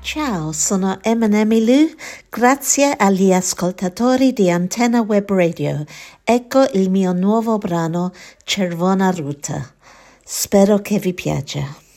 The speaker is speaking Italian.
Ciao, sono Eminem Lu, grazie agli ascoltatori di Antenna Web Radio. Ecco il mio nuovo brano Cervona Ruta. Spero che vi piaccia.